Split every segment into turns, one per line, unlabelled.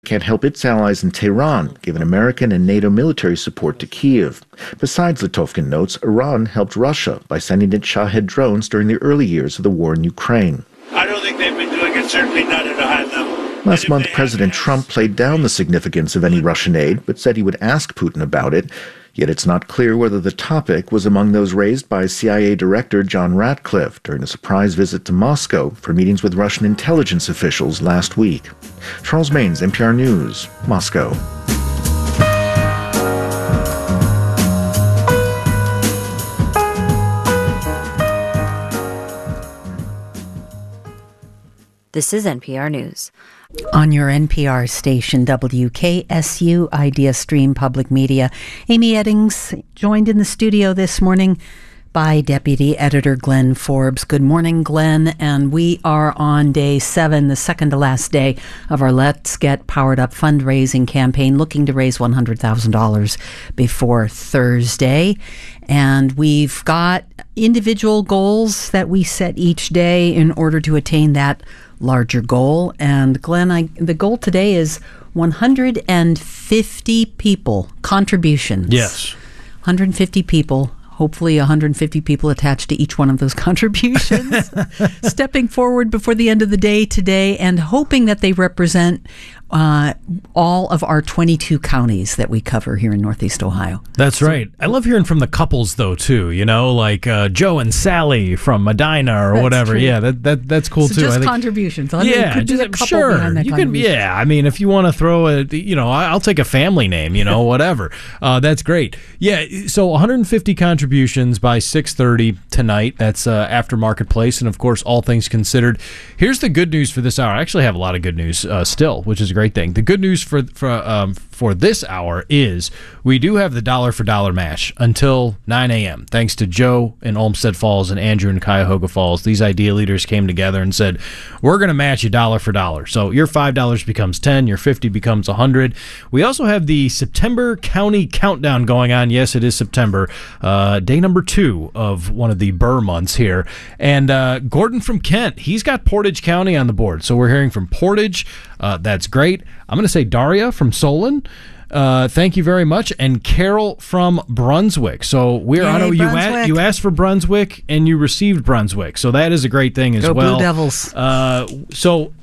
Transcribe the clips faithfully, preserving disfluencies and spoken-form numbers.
can't help its allies in Tehran, given American and NATO military support to Kyiv. Besides, Litovkin notes, Iran helped Russia by sending it Shahed drones during the early years of the war in Ukraine.
I don't think they've been doing it, certainly not at a high level.
Last month, President Trump played down the significance of any Russian aid, but said he would ask Putin about it. Yet it's not clear whether the topic was among those raised by C I A Director John Ratcliffe during a surprise visit to Moscow for meetings with Russian intelligence officials last week. Charles Maines, N P R News, Moscow.
This is N P R News.
On your N P R station, W K S U, Idea Stream Public Media. Amy Eddings joined in the studio this morning by Deputy Editor Glenn Forbes. Good morning, Glenn. And we are on day seven, the second to last day of our Let's Get Powered Up fundraising campaign, looking to raise one hundred thousand dollars before Thursday. And we've got individual goals that we set each day in order to attain that larger goal. And Glenn, I, the goal today is one hundred fifty people, contributions.
Yes.
one hundred fifty people, hopefully one hundred fifty people attached to each one of those contributions, stepping forward before the end of the day today and hoping that they represent uh, all of our twenty-two counties that we cover here in Northeast Ohio.
That's
so,
right. I love hearing from the couples, though, too, you know, like uh, Joe and Sally from Medina or
that's
whatever.
True.
Yeah, that, that that's cool,
so
too.
just
I think,
contributions. I
yeah,
could be
just,
a couple
sure.
behind that
you can, yeah, I mean, if you want to throw a, you know, I'll take a family name, you know, whatever. Uh, that's great. Yeah, so one hundred fifty contributions by six thirty tonight. That's uh, after Marketplace, and, of course, all things considered. Here's the good news for this hour. I actually have a lot of good news uh, still, which is a great thing. The good news for for um, for this hour is we do have the dollar for dollar match until nine a.m. Thanks to Joe in Olmsted Falls and Andrew in Cuyahoga Falls. These idea leaders came together and said, we're going to match you dollar for dollar. So your five dollars becomes ten, your fifty becomes one hundred. We also have the September County Countdown going on. Yes, it is September, uh, day number two of one of the Burr months here. And uh, Gordon from Kent, he's got Portage County on the board. So we're hearing from Portage. Uh, that's great. I'm going to say Daria from Solon. Uh, thank you very much. And Carol from Brunswick. So we're
Yay,
on. You,
Brunswick.
a- you asked for Brunswick and you received Brunswick. So that is a great thing as
Go
well.
Blue Devils.
Uh, so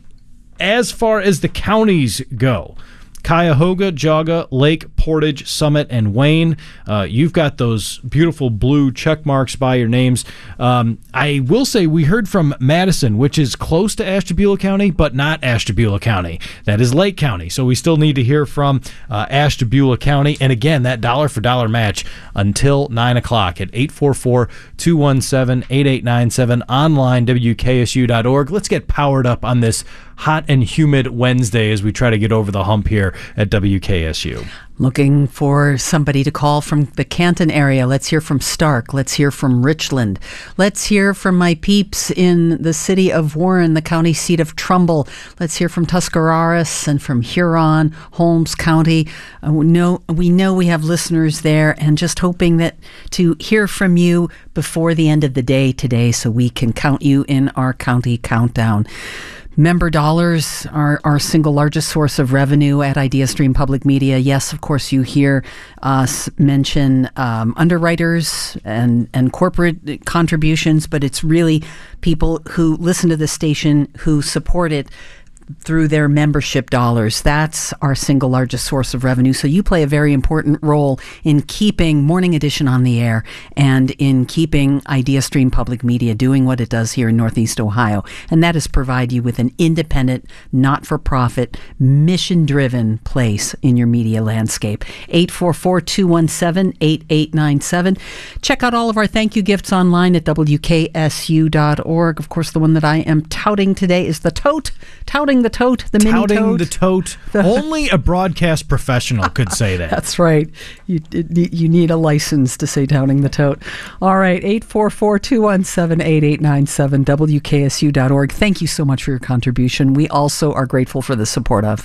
as far as the counties go, Cuyahoga, Jaga, Lake, Portage, Summit, and Wayne. Uh, you've got those beautiful blue check marks by your names. Um, I will say we heard from Madison, which is close to Ashtabula County, but not Ashtabula County. That is Lake County. So we still need to hear from uh, Ashtabula County. And again, that dollar for dollar match until nine o'clock at eight four four, two one seven, eight eight nine seven, online, W K S U dot org. Let's get powered up on this hot and humid Wednesday as we try to get over the hump here at W K S U.
Looking for somebody to call from the Canton area. Let's hear from Stark. Let's hear from Richland. Let's hear from my peeps in the city of Warren, the county seat of Trumbull. Let's hear from Tuscarawas and from Huron, Holmes County. Uh, we know we know we have listeners there, and just hoping that to hear from you before the end of the day today so we can count you in our county countdown. Member dollars are our single largest source of revenue at IdeaStream Public Media. Yes, of course, you hear us mention um, underwriters and, and corporate contributions, but it's really people who listen to the station, who support it through their membership dollars. That's our single largest source of revenue. So you play a very important role in keeping Morning Edition on the air and in keeping IdeaStream Public Media doing what it does here in Northeast Ohio. And that is provide you with an independent, not-for-profit, mission-driven place in your media landscape. eight four four, two one seven, eight eight nine seven. Check out all of our thank you gifts online at W K S U dot org. Of course, the one that I am touting today is the tote. Touting the tote, the mini tote.
Touting the tote. Only a broadcast professional could say that.
That's right. You you need a license to say touting the tote. All right, eight four four, two one seven, eight eight nine seven, W K S U dot org. Thank you so much for your contribution. We also are grateful for the support of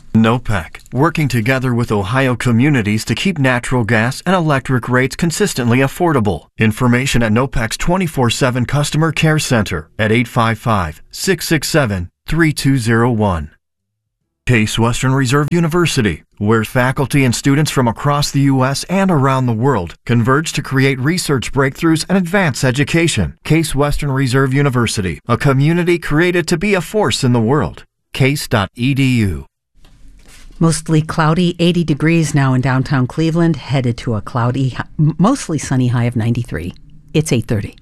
NOPEC, working together with Ohio communities to keep natural gas and electric rates consistently affordable. Information at NOPEC's twenty-four seven Customer Care Center at eight five five, six six seven, three two zero one. Case Western Reserve University, where faculty and students from across the U S and around the world converge to create research breakthroughs and advance education. Case Western Reserve University, a community created to be a force in the world. case dot e d u.
Mostly cloudy, eighty degrees now in downtown Cleveland, headed to a cloudy, mostly sunny high of ninety-three. It's eight thirty.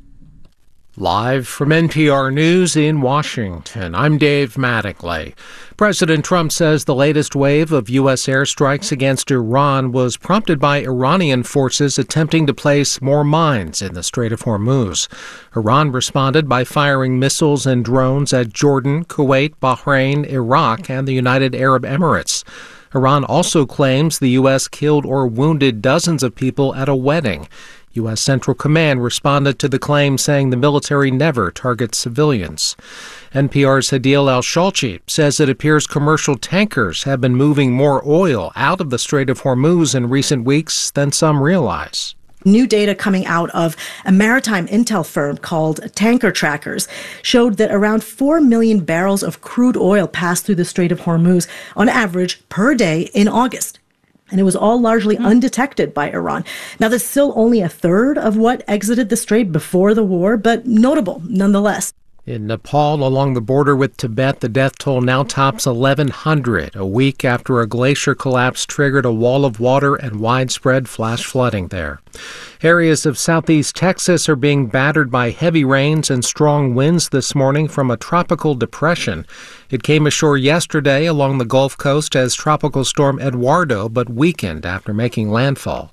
Live from N P R News in Washington, I'm Dave Mattingly. President Trump says the latest wave of U S airstrikes against Iran was prompted by Iranian forces attempting to place more mines in the Strait of Hormuz. Iran responded by firing missiles and drones at Jordan, Kuwait, Bahrain, Iraq, and the United Arab Emirates. Iran also claims the U S killed or wounded dozens of people at a wedding. U S Central Command responded to the claim, saying the military never targets civilians. N P R's Hadil Al-Shalchi says it appears commercial tankers have been moving more oil out of the Strait of Hormuz in recent weeks than some realize.
New data coming out of a maritime intel firm called Tanker Trackers showed that around four million barrels of crude oil passed through the Strait of Hormuz on average per day in August. And it was all largely undetected by Iran. Now, that's still only a third of what exited the strait before the war, but notable nonetheless.
In Nepal, along the border with Tibet, the death toll now tops eleven hundred, a week after a glacier collapse triggered a wall of water and widespread flash flooding there. Areas of southeast Texas are being battered by heavy rains and strong winds this morning from a tropical depression. It came ashore yesterday along the Gulf Coast as Tropical Storm Eduardo, but weakened after making landfall.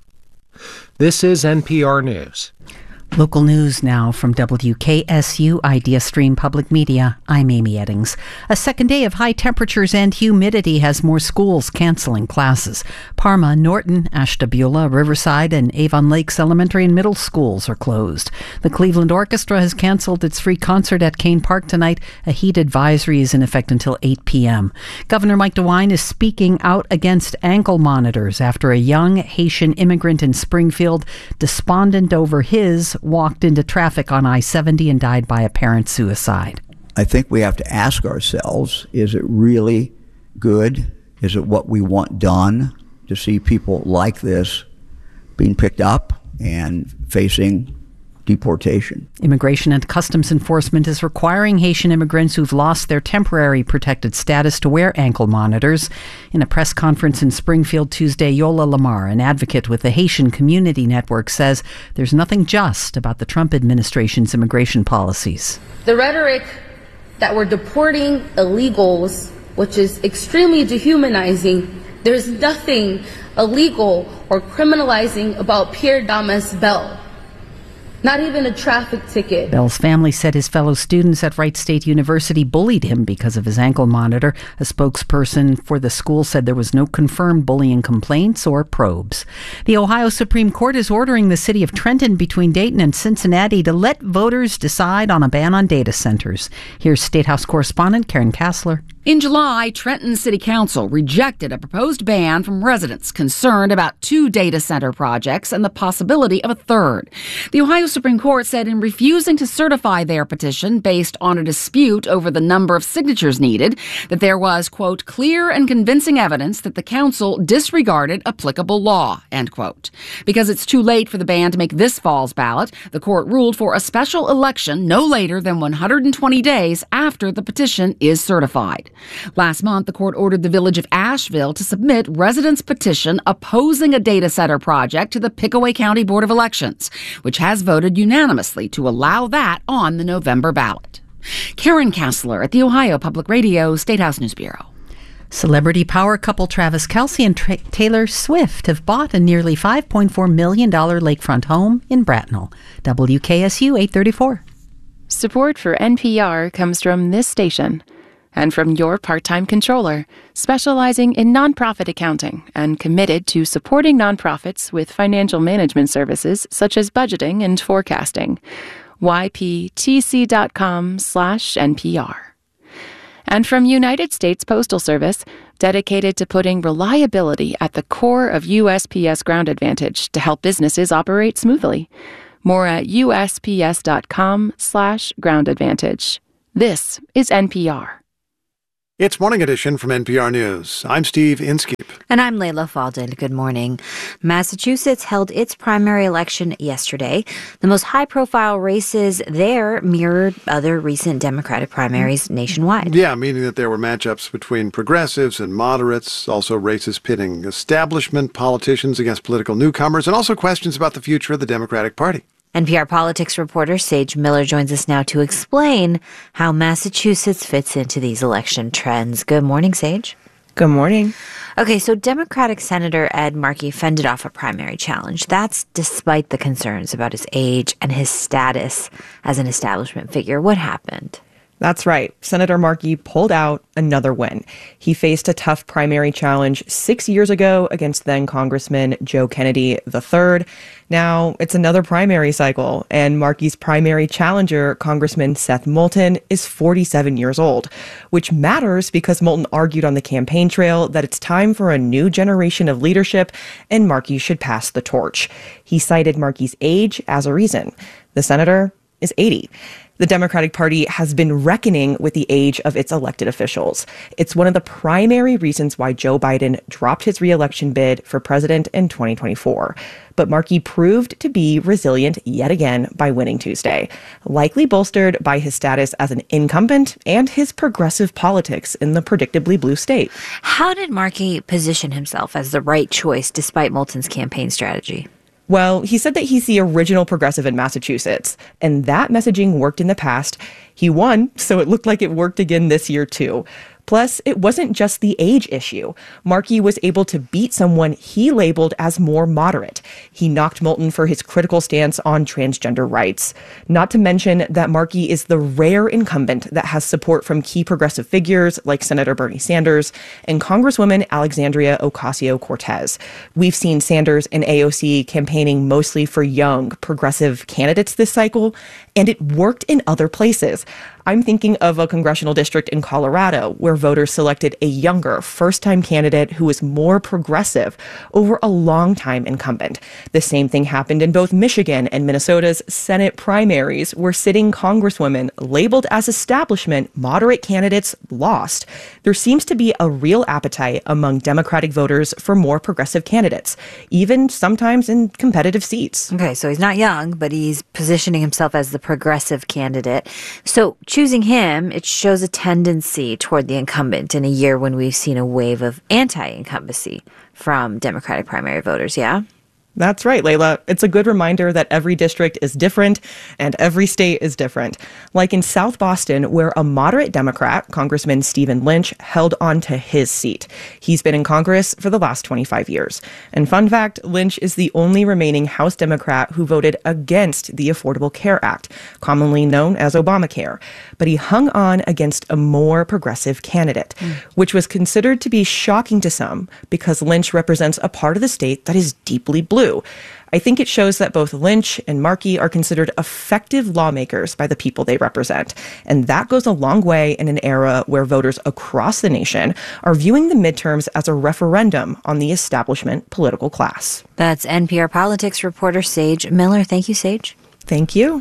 This is N P R News.
Local news now from W K S U Idea Stream Public Media. I'm Amy Eddings. A second day of high temperatures and humidity has more schools canceling classes. Parma, Norton, Ashtabula, Riverside, and Avon Lakes Elementary and Middle Schools are closed. The Cleveland Orchestra has canceled its free concert at Kane Park tonight. A heat advisory is in effect until eight p.m. Governor Mike DeWine is speaking out against ankle monitors after a young Haitian immigrant in Springfield, despondent over his, walked into traffic on I seventy and died by apparent suicide.
I think we have to ask ourselves, is it really good? Is it what we want done to see people like this being picked up and facing deportation?
Immigration and Customs Enforcement is requiring Haitian immigrants who've lost their temporary protected status to wear ankle monitors. In a press conference in Springfield Tuesday, Yola Lamar, an advocate with the Haitian Community Network, says there's nothing just about the Trump administration's immigration policies.
The rhetoric that we're deporting illegals, which is extremely dehumanizing, there's nothing illegal or criminalizing about Pierre Damas Bell. Not even a traffic ticket.
Bell's family said his fellow students at Wright State University bullied him because of his ankle monitor. A spokesperson for the school said there was no confirmed bullying complaints or probes. The Ohio Supreme Court is ordering the city of Trenton between Dayton and Cincinnati to let voters decide on a ban on data centers. Here's State House correspondent Karen Kassler.
In July, Trenton City Council rejected a proposed ban from residents concerned about two data center projects and the possibility of a third. The Ohio Supreme Court said in refusing to certify their petition based on a dispute over the number of signatures needed, that there was, quote, clear and convincing evidence that the council disregarded applicable law, end quote. Because it's too late for the ban to make this fall's ballot, the court ruled for a special election no later than one hundred twenty days after the petition is certified. Last month, the court ordered the village of Asheville to submit residents' petition opposing a data center project to the Pickaway County Board of Elections, which has voted unanimously to allow that on the November ballot. Karen Kassler at the Ohio Public Radio State House News Bureau.
Celebrity power couple Travis Kelce and Tra- Taylor Swift have bought a nearly five point four million dollars lakefront home in Bracknell. W K S U eight thirty-four.
Support for N P R comes from this station and from your part-time controller, specializing in nonprofit accounting and committed to supporting nonprofits with financial management services such as budgeting and forecasting. Y P T C dot com slash N P R. And from United States Postal Service, dedicated to putting reliability at the core of U S P S Ground Advantage to help businesses operate smoothly. More at U S P S dot com slash Ground Advantage. This is N P R.
It's Morning Edition from N P R News. I'm Steve Inskeep.
And I'm Layla Falden. Good morning. Massachusetts held its primary election yesterday. The most high-profile races there mirrored other recent Democratic primaries nationwide.
Yeah, meaning that there were matchups between progressives and moderates, also races pitting establishment politicians against political newcomers, and also questions about the future of the Democratic Party.
N P R politics reporter Sage Miller joins us now to explain how Massachusetts fits into these election trends. Good morning, Sage.
Good morning.
Okay, so Democratic Senator Ed Markey fended off a primary challenge. That's despite the concerns about his age and his status as an establishment figure. What happened?
That's right. Senator Markey pulled out another win. He faced a tough primary challenge six years ago against then Congressman Joe Kennedy the third. Now it's another primary cycle, and Markey's primary challenger, Congressman Seth Moulton, is forty-seven years old, which matters because Moulton argued on the campaign trail that it's time for a new generation of leadership and Markey should pass the torch. He cited Markey's age as a reason. The senator is eighty. The Democratic Party has been reckoning with the age of its elected officials. It's one of the primary reasons why Joe Biden dropped his re-election bid for president in twenty twenty-four. But Markey proved to be resilient yet again by winning Tuesday, likely bolstered by his status as an incumbent and his progressive politics in the predictably blue state.
How did Markey position himself as the right choice despite Moulton's campaign strategy?
Well, he said that he's the original progressive in Massachusetts, and that messaging worked in the past. He won, so it looked like it worked again this year, too. Plus, it wasn't just the age issue. Markey was able to beat someone he labeled as more moderate. He knocked Moulton for his critical stance on transgender rights. Not to mention that Markey is the rare incumbent that has support from key progressive figures like Senator Bernie Sanders and Congresswoman Alexandria Ocasio-Cortez. We've seen Sanders and A O C campaigning mostly for young, progressive candidates this cycle, and it worked in other places. I'm thinking of a congressional district in Colorado where voters selected a younger, first-time candidate who was more progressive over a long-time incumbent. The same thing happened in both Michigan and Minnesota's Senate primaries, where sitting congresswomen labeled as establishment moderate candidates lost. There seems to be a real appetite among Democratic voters for more progressive candidates, even sometimes in competitive seats.
Okay, so he's not young, but he's positioning himself as the progressive candidate. So choosing him, it shows a tendency toward the incumbent in a year when we've seen a wave of anti-incumbency from Democratic primary voters, yeah?
That's right, Layla. It's a good reminder that every district is different and every state is different. Like in South Boston, where a moderate Democrat, Congressman Stephen Lynch, held on to his seat. He's been in Congress for the last twenty-five years. And fun fact, Lynch is the only remaining House Democrat who voted against the Affordable Care Act, commonly known as Obamacare. But he hung on against a more progressive candidate, mm. which was considered to be shocking to some because Lynch represents a part of the state that is deeply blue. I think it shows that both Lynch and Markey are considered effective lawmakers by the people they represent. And that goes a long way in an era where voters across the nation are viewing the midterms as a referendum on the establishment political class.
That's N P R politics reporter Sage Miller. Thank you, Sage.
Thank you.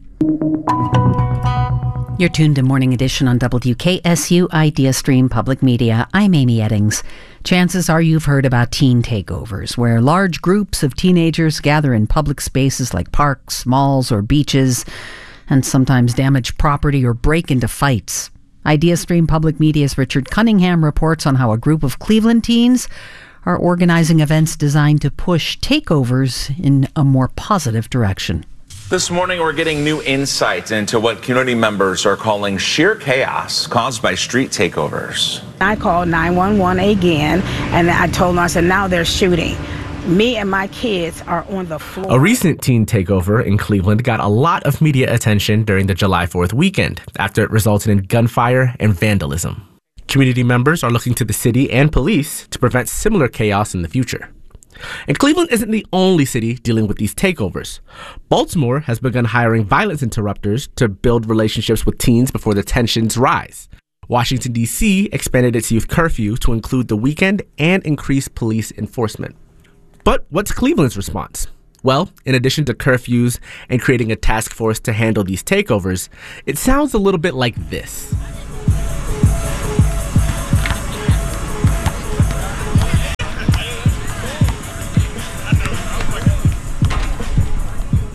You're tuned to Morning Edition on W K S U Idea Stream Public Media. I'm Amy Eddings. Chances are you've heard about teen takeovers, where large groups of teenagers gather in public spaces like parks, malls, or beaches, and sometimes damage property or break into fights. Idea Stream Public Media's Richard Cunningham reports on how a group of Cleveland teens are organizing events designed to push takeovers in a more positive direction.
This morning, we're getting new insight into what community members are calling sheer chaos caused by street takeovers.
I called nine one one again, and I told them, I said, now they're shooting. Me and my kids are on the floor.
A recent teen takeover in Cleveland got a lot of media attention during the July fourth weekend after it resulted in gunfire and vandalism. Community members are looking to the city and police to prevent similar chaos in the future. And Cleveland isn't the only city dealing with these takeovers. Baltimore has begun hiring violence interrupters to build relationships with teens before the tensions rise. Washington, D C expanded its youth curfew to include the weekend and increase police enforcement. But what's Cleveland's response? Well, in addition to curfews and creating a task force to handle these takeovers, it sounds a little bit like this.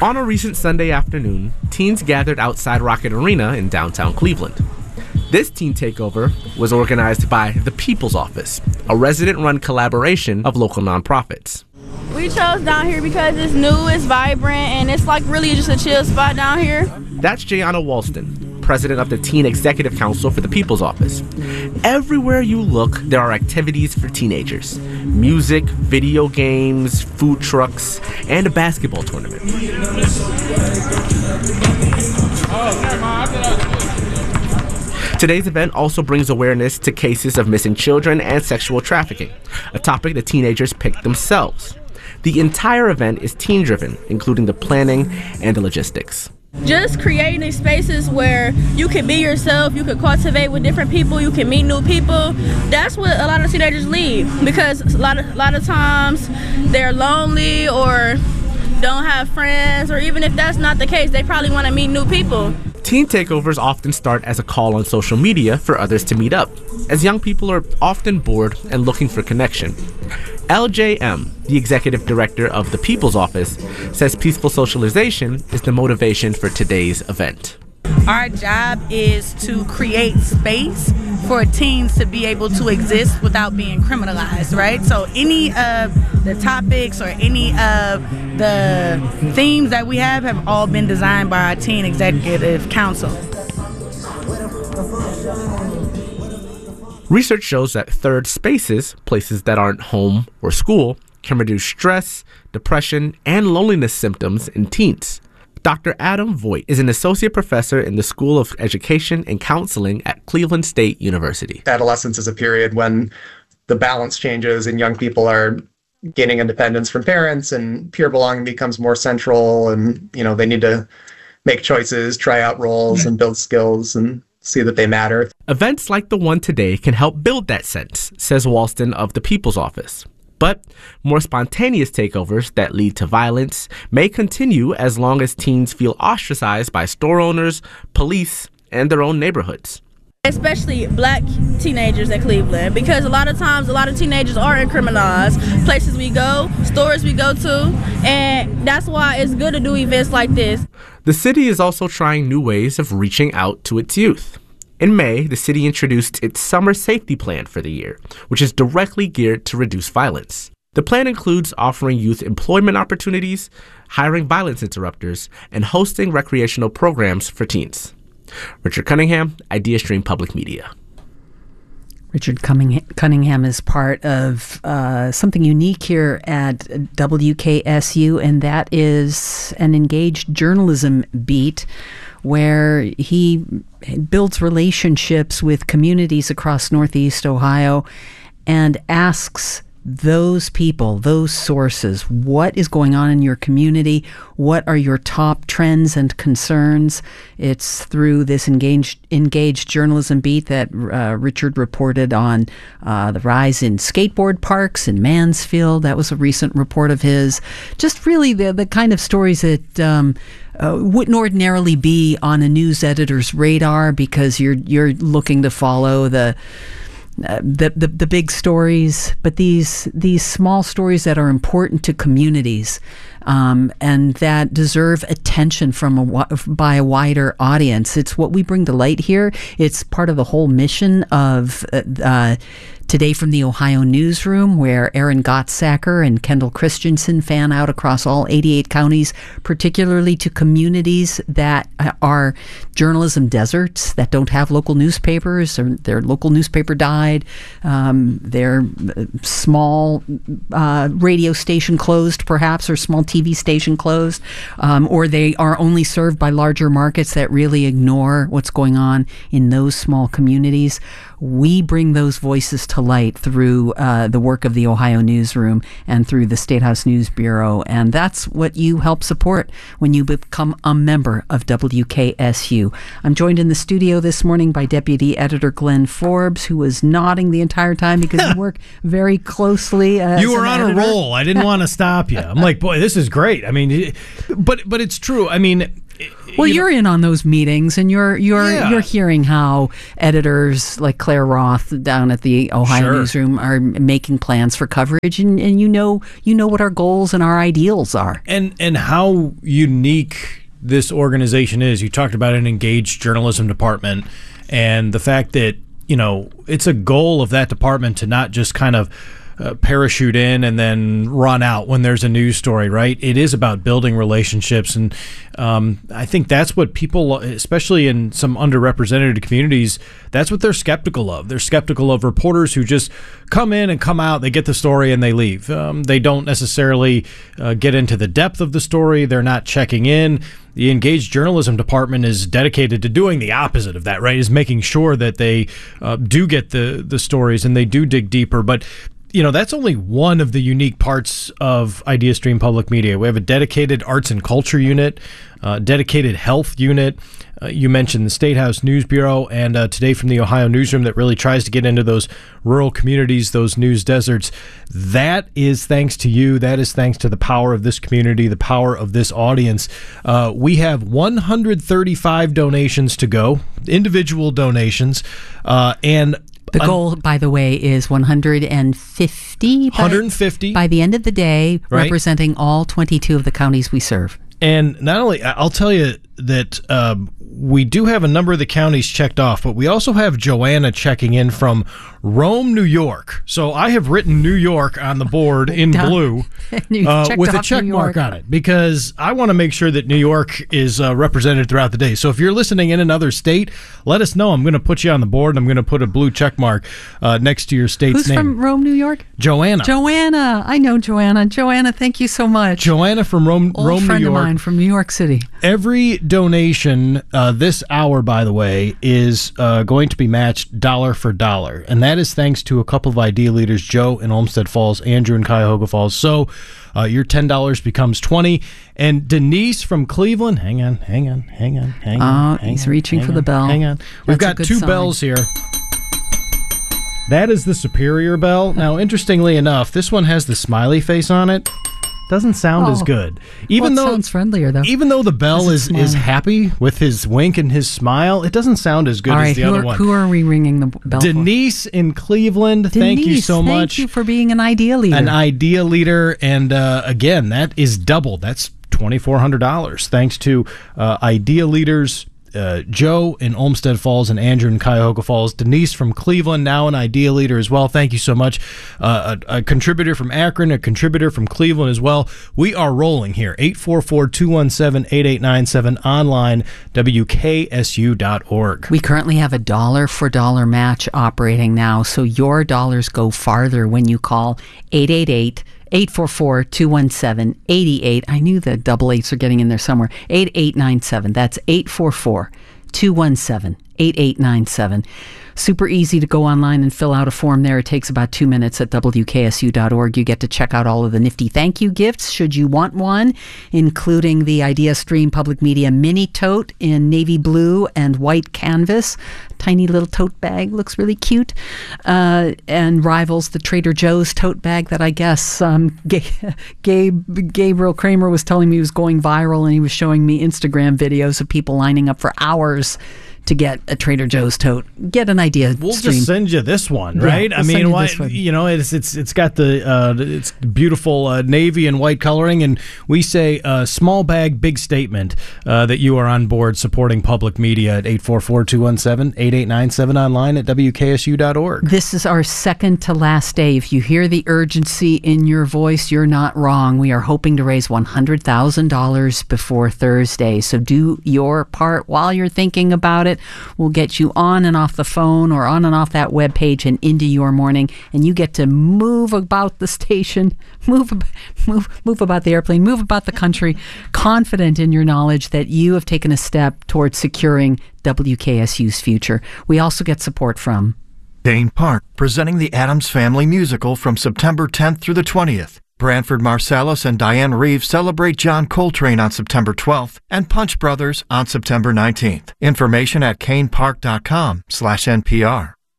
On a recent Sunday afternoon, teens gathered outside Rocket Arena in downtown Cleveland. This teen takeover was organized by the People's Office, a resident-run collaboration of local nonprofits.
We chose down here because it's new, it's vibrant, and it's like really just a chill spot down here.
That's Jayana Walston, president of the Teen Executive Council for the People's Office. Everywhere you look, there are activities for teenagers. Music, video games, food trucks, and a basketball tournament. Today's event also brings awareness to cases of missing children and sexual trafficking, a topic the teenagers picked themselves. The entire event is teen-driven, including the planning and the logistics.
Just creating these spaces where you can be yourself, you can cultivate with different people, you can meet new people. That's what a lot of teenagers leave, because a lot of, a lot of times they're lonely or don't have friends, or even if that's not the case, they probably want to meet new people.
Teen takeovers often start as a call on social media for others to meet up, as young people are often bored and looking for connection. L J M, the executive director of the People's Office, says peaceful socialization is the motivation for today's event.
Our job is to create space for teens to be able to exist without being criminalized, right? So any of the topics or any of the themes that we have have all been designed by our Teen Executive Council.
Research shows that third spaces, places that aren't home or school, can reduce stress, depression, and loneliness symptoms in teens. Doctor Adam Voigt is an associate professor in the School of Education and Counseling at Cleveland State University.
Adolescence is a period when the balance changes and young people are gaining independence from parents, and peer belonging becomes more central, and you know they need to make choices, try out roles, and build skills and see that they matter.
Events like the one today can help build that sense, says Walston of the People's Office. But more spontaneous takeovers that lead to violence may continue as long as teens feel ostracized by store owners, police, and their own neighborhoods.
Especially black teenagers in Cleveland, because a lot of times a lot of teenagers are in criminalized places we go, stores we go to, and that's why it's good to do events like this.
The city is also trying new ways of reaching out to its youth. In May, the city introduced its summer safety plan for the year, which is directly geared to reduce violence. The plan includes offering youth employment opportunities, hiring violence interrupters, and hosting recreational programs for teens. Richard Cunningham, IdeaStream Public Media.
Richard Cunningham is part of uh, something unique here at W K S U, and that is an engaged journalism beat where he builds relationships with communities across Northeast Ohio and asks those people, those sources, what is going on in your community? What are your top trends and concerns? It's through this engaged engaged journalism beat that uh, Richard reported on uh, the rise in skateboard parks in Mansfield. That was a recent report of his. Just really the the kind of stories that um, uh, wouldn't ordinarily be on a news editor's radar, because you're you're looking to follow the Uh, the, the the big stories, but these these small stories that are important to communities um, and that deserve attention from a by a wider audience. It's what we bring to light here. It's part of the whole mission of uh, uh, Today from the Ohio Newsroom, where Aaron Gottsacker and Kendall Christensen fan out across all eighty-eight counties, particularly to communities that are journalism deserts, that don't have local newspapers, or their local newspaper died, um, their small uh, radio station closed perhaps, or small T V station closed, um, or they are only served by larger markets that really ignore what's going on in those small communities. We bring those voices to light through uh, the work of the Ohio Newsroom and through the State House News Bureau, and that's what you help support when you become a member of W K S U. I'm joined in the studio this morning by Deputy Editor Glenn Forbes, who was nodding the entire time because you work very closely. Uh,
you were on
editor.
a roll. I didn't want to stop you. I'm like, boy, this is great. I mean, but but it's true. I mean,
Well,
you
you're in on those meetings, and you're you're
Yeah.
you're hearing how editors like Claire Roth down at the Ohio
Sure.
Newsroom are making plans for coverage, and, and you know you know what our goals and our ideals are.
and and how unique this organization is. You talked about an engaged journalism department, and the fact that, you know, it's a goal of that department to not just kind of uh, parachute in and then run out when there's a news story, right? It is about building relationships, and um, I think that's what people, especially in some underrepresented communities, that's what they're skeptical of. They're skeptical of reporters who just come in and come out, they get the story and they leave. Um, they don't necessarily uh, get into the depth of the story. They're not checking in. The engaged journalism department is dedicated to doing the opposite of that, right? Is making sure that they uh, do get the the stories and they do dig deeper. But you know, that's only one of the unique parts of IdeaStream Public Media. We have a dedicated arts and culture unit, uh, dedicated health unit. Uh, you mentioned the State House News Bureau, and uh, Today from the Ohio Newsroom that really tries to get into those rural communities, those news deserts. That is thanks to you. That is thanks to the power of this community, the power of this audience. Uh, we have one hundred thirty-five donations to go, individual donations, uh, and
The goal, by the way, is one hundred fifty. By,
one hundred fifty
by the end of the day,
Right.
representing all twenty-two of the counties we serve.
And not only, I'll tell you that um, we do have a number of the counties checked off, but we also have Joanna checking in from Rome, New York. So I have written New York on the board in
Done.
blue
You've
uh,
checked
with a
off
check
New
mark
York.
on it because I want to make sure that New York is uh, represented throughout the day. So if you're listening in another state, let us know. I'm going to put you on the board, and I'm going to put a blue check mark uh, next to your state's
Who's
name.
from Rome, New York?
Joanna.
Joanna. I know Joanna. Joanna, thank you so much.
Joanna from Rome,
Old
Rome, New
friend
York.
of mine from New York City.
Every donation uh, this hour, by the way, is uh, going to be matched dollar for dollar. And that is thanks to a couple of idea leaders, Joe in Olmsted Falls, Andrew in Cuyahoga Falls. So uh, your ten dollars becomes twenty dollars. And Denise from Cleveland, hang on, hang on, hang on, hang on.
Oh,
hang
he's
on,
reaching
hang
for
on,
the bell.
Hang on. We've
That's a
got
good
two
sign.
bells here. That is the Superior bell. Now, interestingly enough, this one has the smiley face on it. Doesn't sound as
Oh.
good. Even
Well, it
though
sounds friendlier though.
Even though the bell
This
is,
is
is
smiling.
happy with his wink and his smile, it doesn't sound as good
All
as
right,
the
who
other
are,
one.
who are we ringing the bell for?
Denise in Cleveland, thank you
Denise,
so
thank
much.
you for being an idea leader.
An idea leader, and uh, again, that is double. That's twenty-four hundred dollars thanks to uh, idea leaders. Uh, Joe in Olmsted Falls and Andrew in Cuyahoga Falls. Denise from Cleveland, now an idea leader as well. Thank you so much. Uh, a, a contributor from Akron, a contributor from Cleveland as well. We are rolling here. eight four four, two one seven, eight eight nine seven, online, W K S U dot org.
We currently have a dollar for dollar match operating now, so your dollars go farther when you call eight eight eight, eight four four, two one seven, eight eight. I knew the double eights are getting in there somewhere. eight eight nine seven. That's eight four four, two one seven, eight eight nine seven. Super easy to go online and fill out a form there. It takes about two minutes at W K S U dot org. You get to check out all of the nifty thank you gifts, should you want one, including the IdeaStream Public Media mini tote in navy blue and white canvas. Tiny little tote bag, looks really cute, uh, and rivals the Trader Joe's tote bag that I guess um, Gabe, Gabe, Gabriel Kramer was telling me was going viral, and he was showing me Instagram videos of people lining up for hours to get a Trader Joe's tote. Get an idea.
We'll
stream.
just send you this one,
Yeah,
right?
we'll
I
send
mean,
you
why,
this one.
you know, it's it's it's got the uh, it's beautiful uh, navy and white coloring, and we say uh, small bag, big statement uh, that you are on board supporting public media at eight four four, two one seven, eight eight nine seven, online at W K S U dot org.
This is our second to last day. If you hear the urgency in your voice, you're not wrong. We are hoping to raise one hundred thousand dollars before Thursday. So do your part while you're thinking about it. We'll get you on and off the phone or on and off that web page and into your morning, and you get to move about the station, move, ab- move, move about the airplane, move about the country, confident in your knowledge that you have taken a step towards securing W K S U's future. We also get support from
Dane Park, presenting the Addams Family Musical from September tenth through the twentieth. Branford Marsalis and Diane Reeves celebrate John Coltrane on September twelfth and Punch Brothers on September nineteenth. Information at canepark dot com slash N P R.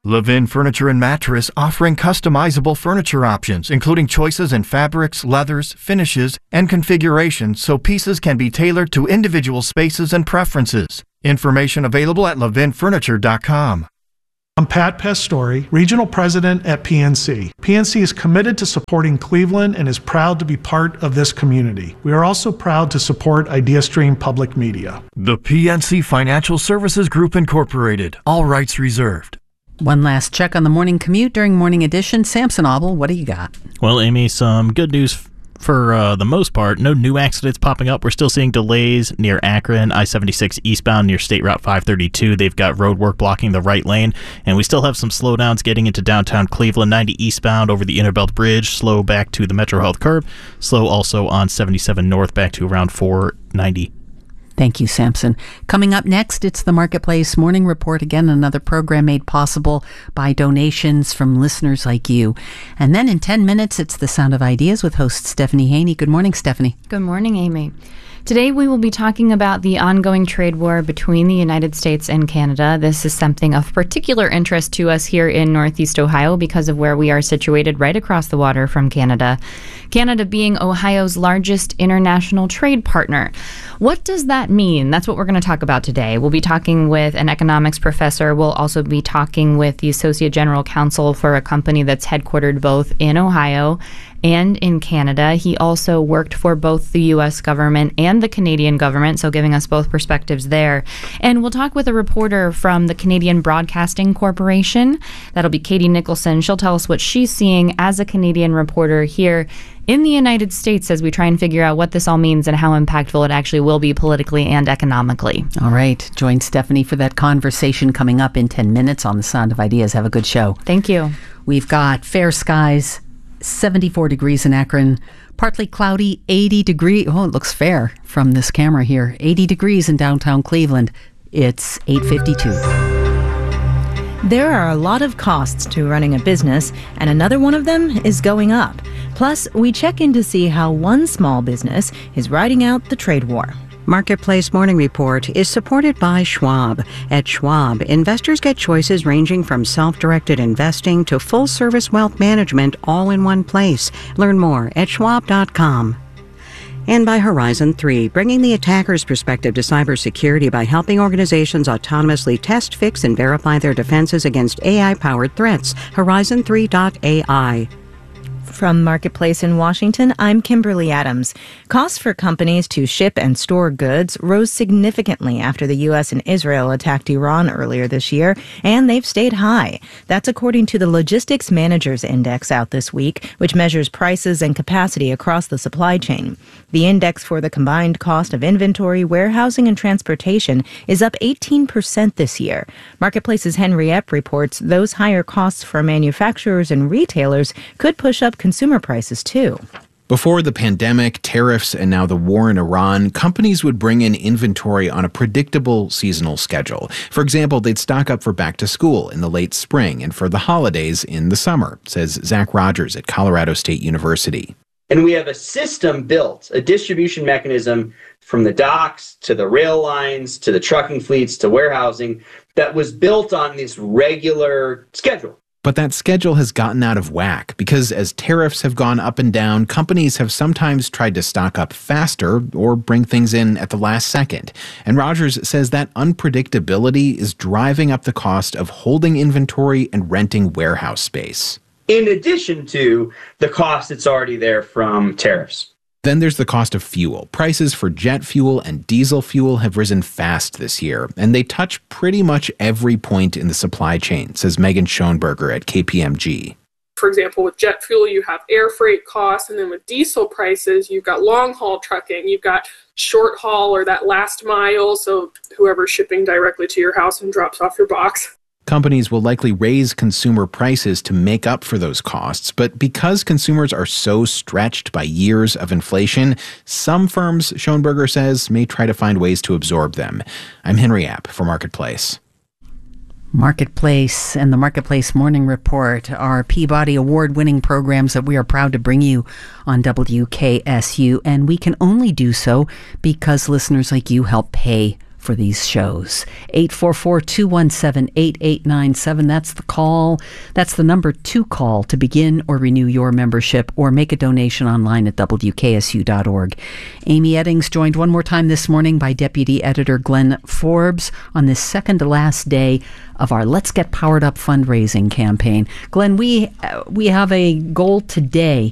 Levin Furniture and Mattress, offering customizable furniture options, including choices in fabrics, leathers, finishes, and configurations, so pieces can be tailored to individual spaces and preferences. Information available at levin furniture dot com.
I'm Pat Pastore, Regional President at P N C. P N C is committed to supporting Cleveland and is proud to be part of this community. We are also proud to support IdeaStream Public Media.
The P N C Financial Services Group Incorporated. All rights reserved.
One last check on the morning commute during Morning Edition. Samson Obel, what do you got?
Well, Amy, some good news for uh, the most part. No new accidents popping up. We're still seeing delays near Akron, I seventy-six eastbound near State Route five thirty-two. They've got road work blocking the right lane. And we still have some slowdowns getting into downtown Cleveland, ninety eastbound over the Interbelt Bridge, slow back to the Metro Health curb, slow also on seventy-seven north back to around four ninety.
Thank you, Samson. Coming up next, it's the Marketplace Morning Report. Again, another program made possible by donations from listeners like you. And then in ten minutes, it's The Sound of Ideas with host Stephanie Haney. Good morning, Stephanie.
Good morning, Amy. Today we will be talking about the ongoing trade war between the United States and Canada. This is something of particular interest to us here in Northeast Ohio because of where we are situated right across the water from Canada. Canada being Ohio's largest international trade partner. What does that mean? That's what we're going to talk about today. We'll be talking with an economics professor. We'll also be talking with the Associate General Counsel for a company that's headquartered both in Ohio and in Canada. He also worked for both the U S government and the Canadian government, so giving us both perspectives there. And we'll talk with a reporter from the Canadian Broadcasting Corporation. That'll be Katie Nicholson. She'll tell us what she's seeing as a Canadian reporter here in the United States as we try and figure out what this all means and how impactful it actually will be politically and economically.
All right. Join Stephanie for that conversation coming up in ten minutes on The Sound of Ideas. Have a good show.
Thank you.
We've got fair skies, seventy-four degrees in Akron, partly cloudy, eighty degrees. Oh, it looks fair from this camera here. eighty degrees in downtown Cleveland. It's eight fifty-two.
There are a lot of costs to running a business, and another one of them is going up. Plus, we check in to see how one small business is riding out the trade war.
Marketplace Morning Report is supported by Schwab. At Schwab, investors get choices ranging from self-directed investing to full-service wealth management all in one place. Learn more at schwab dot com. And by Horizon three, bringing the attacker's perspective to cybersecurity by helping organizations autonomously test, fix, and verify their defenses against A I-powered threats. horizon three dot A I.
From Marketplace in Washington, I'm Kimberly Adams. Costs for companies to ship and store goods rose significantly after the U S and Israel attacked Iran earlier this year, and they've stayed high. That's according to the Logistics Managers Index out this week, which measures prices and capacity across the supply chain. The index for the combined cost of inventory, warehousing, and transportation is up eighteen percent this year. Marketplace's Henry Epp reports those higher costs for manufacturers and retailers could push up consumer prices too.
Before the pandemic, tariffs, and now the war in Iran, companies would bring in inventory on a predictable seasonal schedule. For example, they'd stock up for back to school in the late spring and for the holidays in the summer, says Zach Rogers at Colorado State University.
And we have a system built, a distribution mechanism from the docks to the rail lines to the trucking fleets to warehousing that was built on this regular schedule.
But that schedule has gotten out of whack because as tariffs have gone up and down, companies have sometimes tried to stock up faster or bring things in at the last second. And Rogers says that unpredictability is driving up the cost of holding inventory and renting warehouse space.
In addition to the cost that's already there from tariffs.
Then there's the cost of fuel. Prices for jet fuel and diesel fuel have risen fast this year, and they touch pretty much every point in the supply chain, says Megan Schoenberger at K P M G.
For example, with jet fuel, you have air freight costs, and then with diesel prices, you've got long-haul trucking, you've got short haul or that last mile, so whoever's shipping directly to your house and drops off your box.
Companies will likely raise consumer prices to make up for those costs, but because consumers are so stretched by years of inflation, some firms, Schoenberger says, may try to find ways to absorb them. I'm Henry App for Marketplace.
Marketplace and the Marketplace Morning Report are Peabody Award-winning programs that we are proud to bring you on W K S U, and we can only do so because listeners like you help pay for these shows. eight four four, two one seven, eight eight nine seven. That's the call. That's the number to call to begin or renew your membership or make a donation online at W K S U dot org. Amy Eddings joined one more time this morning by Deputy Editor Glenn Forbes on this second to last day of our Let's Get Powered Up fundraising campaign. Glenn, we uh, we have a goal today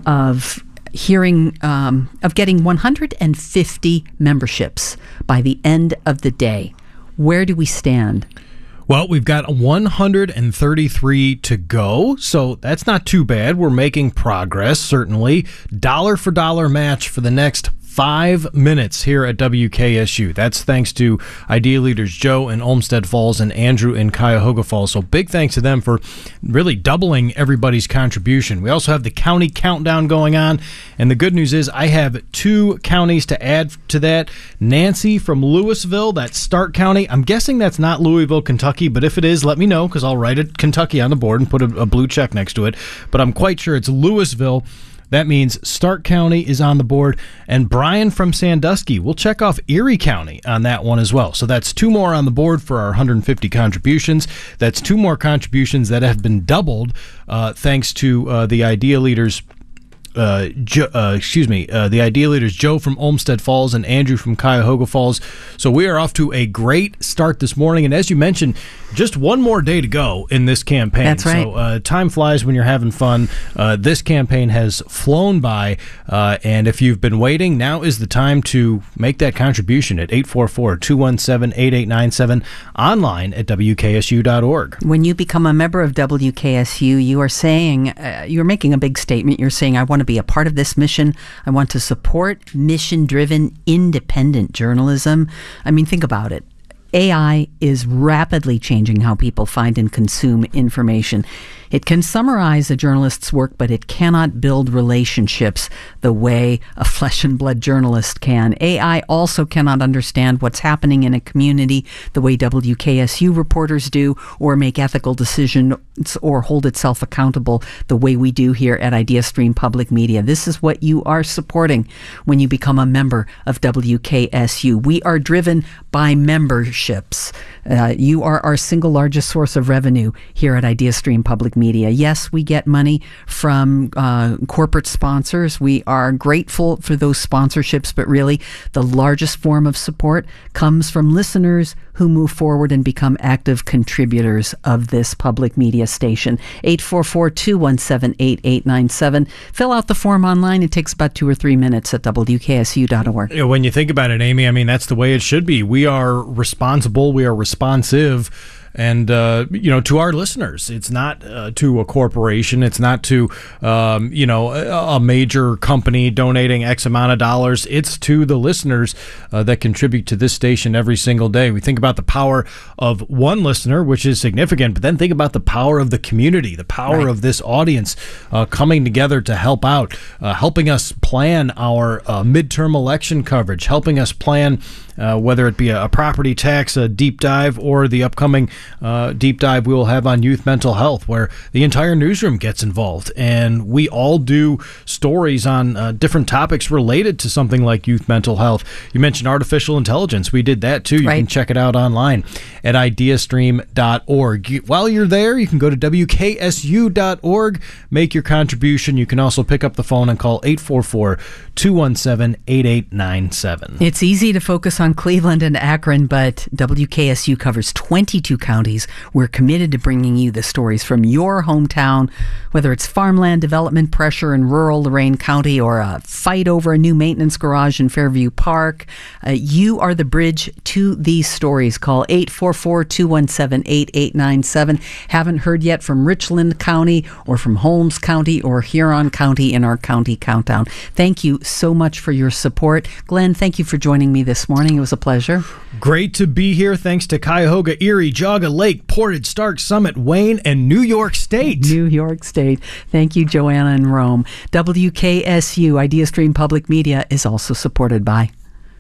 of hearing um, of getting one hundred fifty memberships by the end of the day. Where do we stand?
Well, we've got one hundred thirty-three to go, so that's not too bad. We're making progress, certainly. Dollar for dollar match for the next five minutes here at W K S U. That's thanks to Idea Leaders Joe in Olmsted Falls and Andrew in Cuyahoga Falls. So big thanks to them for really doubling everybody's contribution. We also have the county countdown going on, and the good news is I have two counties to add to that. Nancy from Louisville, that's Stark County. I'm guessing that's not Louisville, Kentucky, but if it is, let me know because I'll write it Kentucky on the board and put a, a blue check next to it. But I'm quite sure it's Louisville. That means Stark County is on the board, and Brian from Sandusky. We'll check off Erie County on that one as well. So that's two more on the board for our one hundred fifty contributions. That's two more contributions that have been doubled uh, thanks to uh, the Idea Leaders Uh, jo- uh, excuse me, uh, the Idea Leaders Joe from Olmsted Falls and Andrew from Cuyahoga Falls. So we are off to a great start this morning. And as you mentioned, just one more day to go in this campaign.
That's right.
So uh, time flies when you're having fun. Uh, this campaign has flown by. Uh, and if you've been waiting, now is the time to make that contribution at eight four four, two one seven, eight eight nine seven, online at W K S U dot org.
When you become a member of W K S U, you are saying, uh, you're making a big statement. You're saying, I want to be a part of this mission. I want to support mission-driven, independent journalism. I mean, think about it. A I is rapidly changing how people find and consume information. It can summarize a journalist's work, but it cannot build relationships the way a flesh and blood journalist can. A I also cannot understand what's happening in a community the way W K S U reporters do, or make ethical decisions or hold itself accountable the way we do here at IdeaStream Public Media. This is what you are supporting when you become a member of W K S U. We are driven by memberships. Uh, you are our single largest source of revenue here at IdeaStream Public Media. Yes, we get money from uh, corporate sponsors. We are grateful for those sponsorships, but really the largest form of support comes from listeners who move forward and become active contributors of this public media station. eight four four, two one seven, eight eight nine seven. Fill out the form online. It takes about two or three minutes at W K S U dot org.
You know, when you think about it, Amy, I mean, that's the way it should be. We are responsible. We are responsive. And, uh, you know, to our listeners, it's not uh, to a corporation. It's not to, um, you know, a, a major company donating X amount of dollars. It's to the listeners uh, that contribute to this station every single day. We think about the power of one listener, which is significant, but then think about the power of the community, the power right. of this audience uh, coming together to help out, uh, helping us plan our uh, midterm election coverage, helping us plan Uh, whether it be a, a property tax, a deep dive, or the upcoming uh, deep dive we will have on youth mental health, where the entire newsroom gets involved. And we all do stories on uh, different topics related to something like youth mental health. You mentioned artificial intelligence. We did that, too. You right. can check it out online at ideastream dot org. While you're there, you can go to W K S U dot org, make your contribution. You can also pick up the phone and call eight four four, two one seven, eight eight nine seven.
It's easy to focus on Cleveland and Akron, but W K S U covers twenty-two counties. We're committed to bringing you the stories from your hometown, whether it's farmland development pressure in rural Lorain County or a fight over a new maintenance garage in Fairview Park. Uh, you are the bridge to these stories. Call eight four four, two one seven, eight eight nine seven. Haven't heard yet from Richland County or from Holmes County or Huron County in our county countdown. Thank you so much for your support. Glenn, thank you for joining me this morning. It was a pleasure.
Great to be here. Thanks to Cuyahoga, Erie, Geauga Lake, Portage, Stark, Summit, Wayne, and New York State.
New York State. Thank you, Joanna and Rome. W K S U, IdeaStream Public Media, is also supported by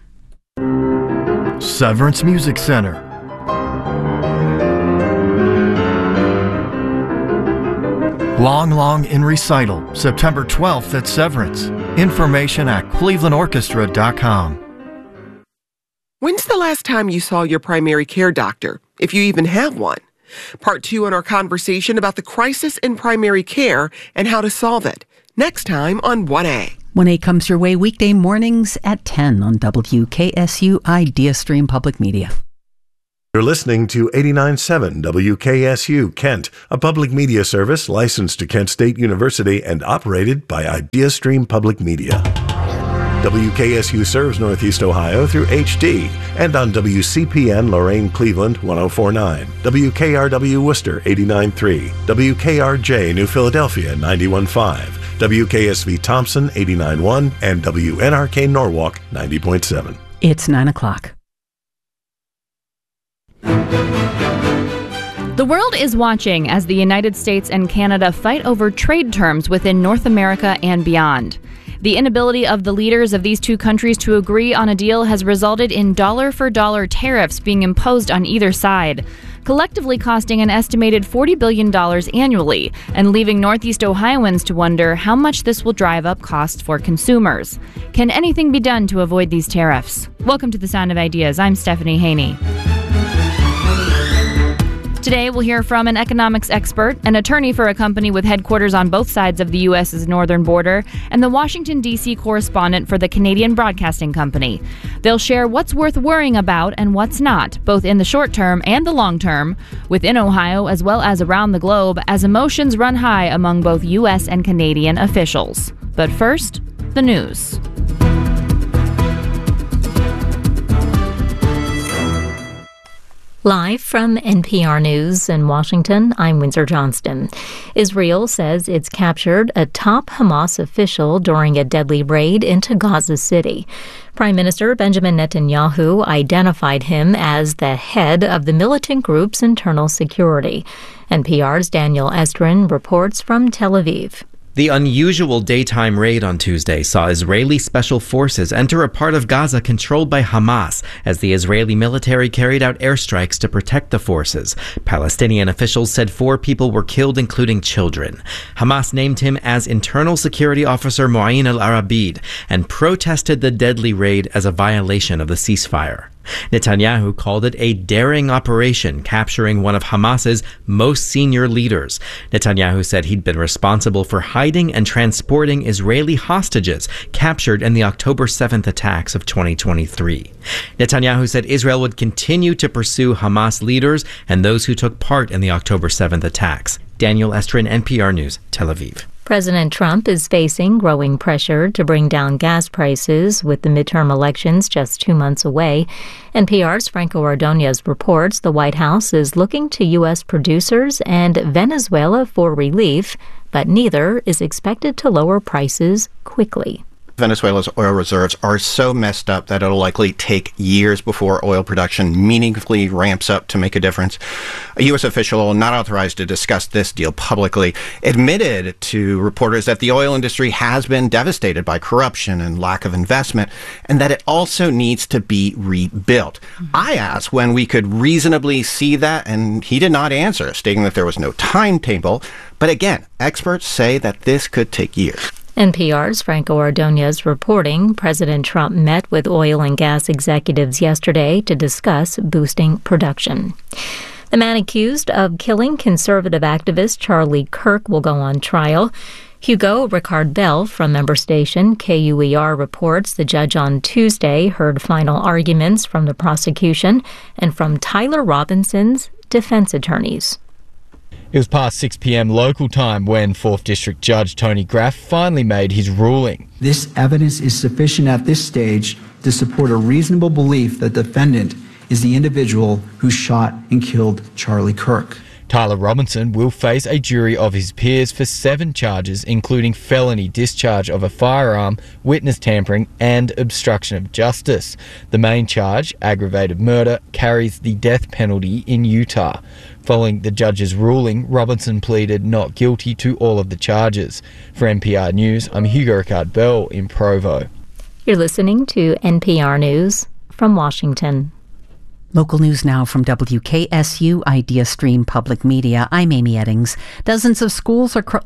Severance Music Center. Long Long in Recital, September twelfth at Severance. Information at cleveland orchestra dot com.
When's the last time you saw your primary care doctor, if you even have one? Part two in our conversation about the crisis in primary care and how to solve it. Next time on one A.
one A comes your way weekday mornings at ten on W K S U Idea Stream Public Media.
You're listening to eighty-nine point seven W K S U Kent, a public media service licensed to Kent State University and operated by Idea Stream Public Media. W K S U serves Northeast Ohio through H D and on W C P N Lorain Cleveland one oh four point nine, W K R W Worcester eighty-nine point three, W K R J New Philadelphia ninety-one point five, W K S V Thompson eighty-nine point one, and W N R K Norwalk ninety point seven.
It's nine o'clock.
The world is watching as the United States and Canada fight over trade terms within North America and beyond. The inability of the leaders of these two countries to agree on a deal has resulted in dollar-for-dollar tariffs being imposed on either side, collectively costing an estimated forty billion dollars annually and leaving Northeast Ohioans to wonder how much this will drive up costs for consumers. Can anything be done to avoid these tariffs? Welcome to The Sound of Ideas. I'm Stephanie Haney. Today, we'll hear from an economics expert, an attorney for a company with headquarters on both sides of the U S's northern border, and the Washington, D C correspondent for the Canadian Broadcasting Company. They'll share what's worth worrying about and what's not, both in the short term and the long term, within Ohio as well as around the globe, as emotions run high among both U S and Canadian officials. But first, the news.
Live from N P R News in Washington, I'm Windsor Johnston. Israel says it's captured a top Hamas official during a deadly raid into Gaza City. Prime Minister Benjamin Netanyahu identified him as the head of the militant group's internal security. N P R's Daniel Estrin reports from Tel Aviv.
The unusual daytime raid on Tuesday saw Israeli special forces enter a part of Gaza controlled by Hamas as the Israeli military carried out airstrikes to protect the forces. Palestinian officials said four people were killed, including children. Hamas named him as Internal Security Officer Mu'in al-Arabid and protested the deadly raid as a violation of the ceasefire. Netanyahu called it a daring operation, capturing one of Hamas's most senior leaders. Netanyahu said he'd been responsible for hiding and transporting Israeli hostages captured in the October seventh attacks of twenty twenty-three. Netanyahu said Israel would continue to pursue Hamas leaders and those who took part in the October seventh attacks. Daniel Estrin, N P R News, Tel Aviv.
President Trump is facing growing pressure to bring down gas prices with the midterm elections just two months away. N P R's Franco Ordonez reports the White House is looking to U S producers and Venezuela for relief, but neither is expected to lower prices quickly.
Venezuela's oil reserves are so messed up that it'll likely take years before oil production meaningfully ramps up to make a difference. A U S official not authorized to discuss this deal publicly admitted to reporters that the oil industry has been devastated by corruption and lack of investment, and that it also needs to be rebuilt. Mm-hmm. I asked when we could reasonably see that, and he did not answer, stating that there was no timetable. But again, experts say that this could take years.
N P R's Franco Ordonez reporting President Trump met with oil and gas executives yesterday to discuss boosting production. The man accused of killing conservative activist Charlie Kirk will go on trial. Hugo Ricard Bell from member station K U E R reports the judge on Tuesday heard final arguments from the prosecution and from Tyler Robinson's defense attorneys.
It was past six p.m. local time when fourth District Judge Tony Graff finally made his ruling.
This evidence is sufficient at this stage to support a reasonable belief that the defendant is the individual who shot and killed Charlie Kirk.
Tyler Robinson will face a jury of his peers for seven charges, including felony discharge of a firearm, witness tampering, and obstruction of justice. The main charge, aggravated murder, carries the death penalty in Utah. Following the judge's ruling, Robinson pleaded not guilty to all of the charges. For N P R News, I'm Hugo Ricard Bell in Provo.
You're listening to N P R News from Washington.
Local news now from W K S U Idea Stream Public Media. I'm Amy Eddings. Dozens of schools acro-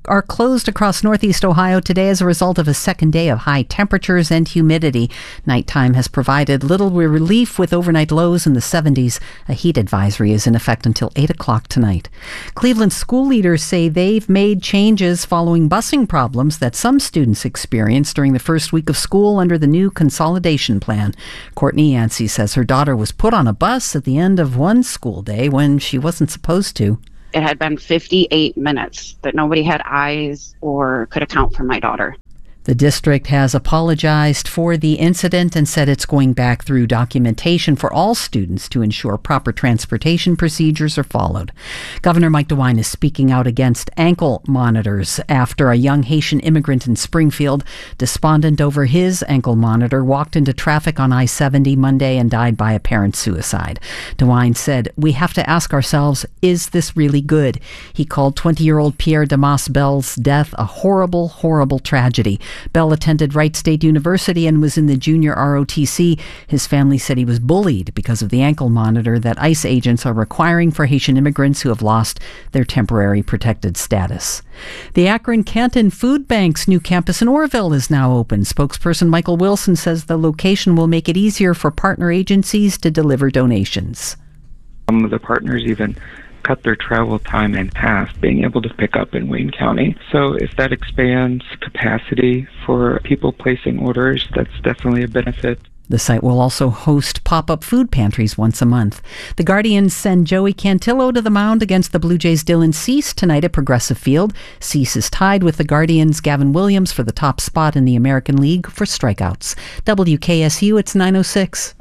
are closed across northeast Ohio today as a result of a second day of high temperatures and humidity. Nighttime has provided little relief with overnight lows in the seventies. A heat advisory is in effect until eight o'clock tonight. Cleveland school leaders say they've made changes following busing problems that some students experienced during the first week of school under the new consolidation plan. Courtney Yancey says her daughter was put on a bus at the end of one school day when she wasn't supposed to.
It had been fifty-eight minutes that nobody had eyes or could account for my daughter.
The district has apologized for the incident and said it's going back through documentation for all students to ensure proper transportation procedures are followed. Governor Mike DeWine is speaking out against ankle monitors after a young Haitian immigrant in Springfield, despondent over his ankle monitor, walked into traffic on I seventy Monday and died by apparent suicide. DeWine said, "We have to ask ourselves, is this really good?" He called twenty-year-old Pierre Damas Bell's death a horrible, horrible tragedy. Bell attended Wright State University and was in the junior R O T C. His family said he was bullied because of the ankle monitor that ICE agents are requiring for Haitian immigrants who have lost their temporary protected status. The Akron Canton Food Bank's new campus in Orrville is now open. Spokesperson Michael Wilson says the location will make it easier for partner agencies to deliver donations.
Some of the partners even cut their travel time in half, being able to pick up in Wayne County. So if that expands capacity for people placing orders, that's definitely a benefit.
The site will also host pop-up food pantries once a month. The Guardians send Joey Cantillo to the mound against the Blue Jays' Dylan Cease tonight at Progressive Field. Cease is tied with the Guardians' Gavin Williams for the top spot in the American League for strikeouts. W K S U, it's nine oh six.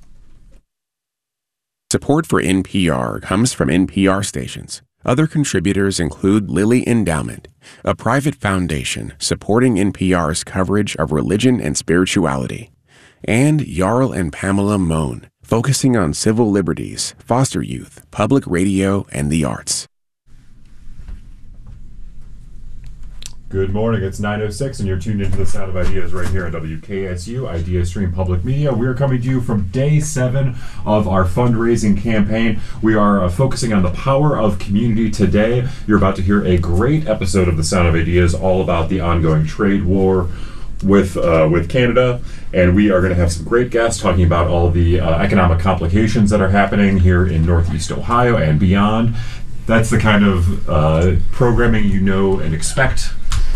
Support for N P R comes from N P R stations. Other contributors include Lilly Endowment, a private foundation supporting N P R's coverage of religion and spirituality, and Jarl and Pamela Mohn, focusing on civil liberties, foster youth, public radio, and the arts.
Good morning, it's nine oh six and you're tuned into the Sound of Ideas right here on W K S U, Idea Stream Public Media. We're coming to you from day seven of our fundraising campaign. We are uh, focusing on the power of community today. You're about to hear a great episode of the Sound of Ideas all about the ongoing trade war with uh, with Canada, and we are going to have some great guests talking about all the uh, economic complications that are happening here in Northeast Ohio and beyond. That's the kind of uh, programming you know and expect.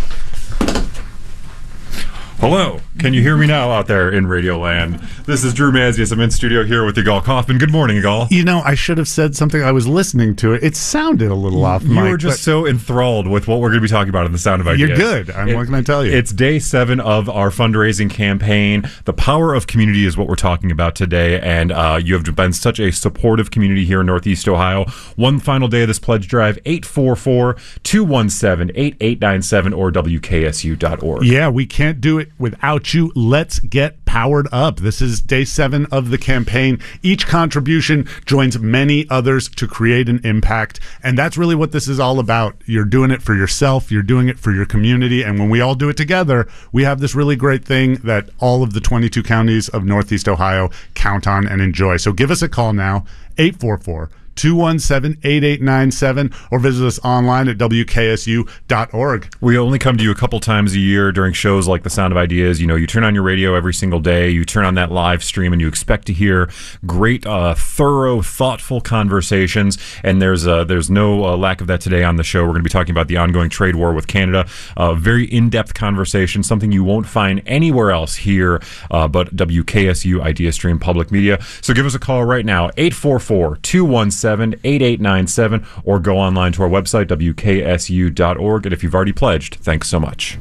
Hello, can you hear me now out there in Radio Land? This is Drew Mazius. I'm in studio here with Yigal Kaufman. Good morning, Yigal.
You know, I should have said something. I was listening to it. It sounded a little off,
You
Mike,
were just so enthralled with what we're going to be talking about in the Sound of Ideas.
You're good. I'm
It-
what can I tell you?
It's day seven of our fundraising campaign. The power of community is what we're talking about today, and uh, you have been such a supportive community here in Northeast Ohio. One final day of this pledge drive, eight four four, two one seven, eight eight nine seven or W K S U dot org.
Yeah, we can't do it without you. Let's get powered up. This is day seven of the campaign. Each contribution joins many others to create an impact. And that's really what this is all about. You're doing it for yourself. You're doing it for your community. And when we all do it together, we have this really great thing that all of the twenty-two counties of Northeast Ohio count on and enjoy. So give us a call now, eight four four, two one seven, eight eight nine seven, or visit us online at W K S U dot org.
We only come to you a couple times a year during shows like The Sound of Ideas. You know, you turn on your radio every single day, you turn on that live stream, and you expect to hear great, uh, thorough, thoughtful conversations. And there's uh, there's no uh, lack of that today on the show. We're going to be talking about the ongoing trade war with Canada. A very in-depth conversation, something you won't find anywhere else here uh, but W K S U Idea Stream Public Media. So give us a call right now, eight four four, two one seven, eight eight nine seven, or go online to our website, W K S U dot org. And if you've already pledged, thanks so much.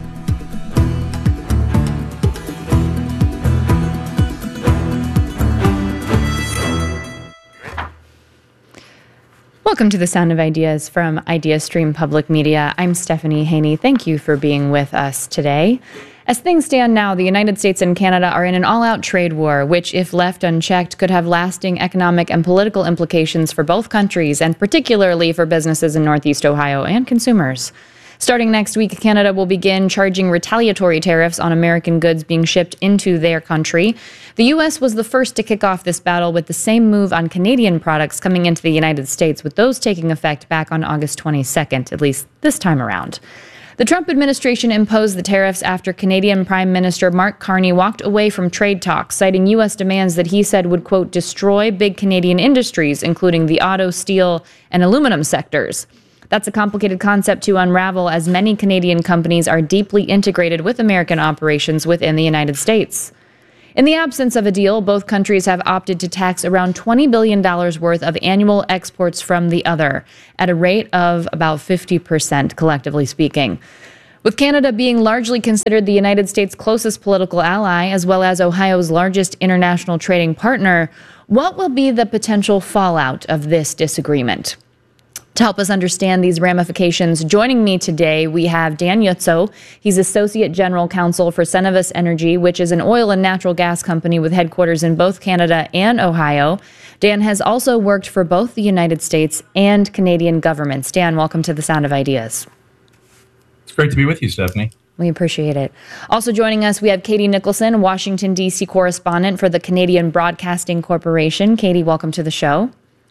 Welcome to the Sound of Ideas from Idea Stream Public Media. I'm Stephanie Haney. Thank you for being with us today. As things stand now, the United States and Canada are in an all-out trade war, which, if left unchecked, could have lasting economic and political implications for both countries, and particularly for businesses in Northeast Ohio and consumers. Starting next week, Canada will begin charging retaliatory tariffs on American goods being shipped into their country. The U S was the first to kick off this battle with the same move on Canadian products coming into the United States, with those taking effect back on August twenty-second, at least this time around. The Trump administration imposed the tariffs after Canadian Prime Minister Mark Carney walked away from trade talks, citing U S demands that he said would, quote, destroy big Canadian industries, including the auto, steel, and aluminum sectors. That's a complicated concept to unravel, as many Canadian companies are deeply integrated with American operations within the United States. In the absence of a deal, both countries have opted to tax around twenty billion dollars worth of annual exports from the other, at a rate of about fifty percent, collectively speaking. With Canada being largely considered the United States' closest political ally, as well as Ohio's largest international trading partner, what will be the potential fallout of this disagreement? To help us understand these ramifications, joining me today, we have Dan Yutso. He's Associate General Counsel for Cenovus Energy, which is an oil and natural gas company with headquarters in both Canada and Ohio. Dan has also worked for both the United States and Canadian governments. Dan, welcome to The Sound of Ideas.
It's great to be with you, Stephanie.
We appreciate it. Also joining us, we have Katie Nicholson, Washington, D C correspondent for the Canadian Broadcasting Corporation. Katie, welcome to the show.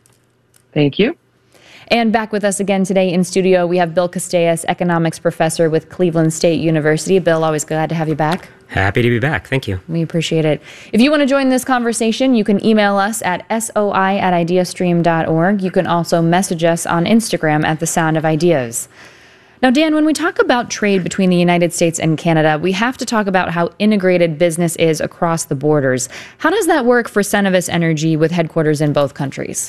Thank you.
And back with us again today in studio, we have Bill Castellas, economics professor with Cleveland State University. Bill, always glad to have you back.
Happy to be back. Thank you.
We appreciate it. If you want to join this conversation, you can email us at soi at ideastream dot org. You can also message us on Instagram at The Sound of Ideas. Now, Dan, when we talk about trade between the United States and Canada, we have to talk about how integrated business is across the borders. How does that work for Cenovus Energy with headquarters in both countries?